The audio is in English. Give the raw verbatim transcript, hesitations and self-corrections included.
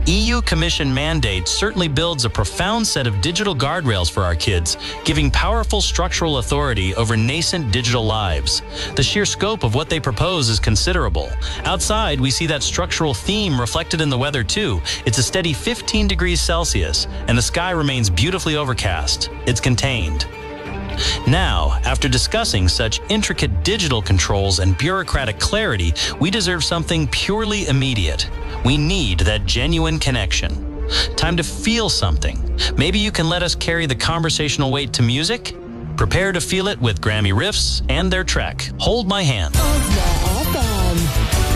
E U Commission mandate certainly builds a profound set of digital guardrails for our kids, giving powerful structural authority over nascent digital lives. The sheer scope of what they propose is considerable. Outside, we see that structural theme reflected in the weather too. It's a steady fifteen degrees Celsius, and the sky remains beautifully overcast. It's contained. Now, after discussing such intricate digital controls and bureaucratic clarity, we deserve something purely immediate. We need that genuine connection. Time to feel something. Maybe you can let us carry the conversational weight to music? Prepare to feel it with Grammy Riffs and their track, Hold My Hand.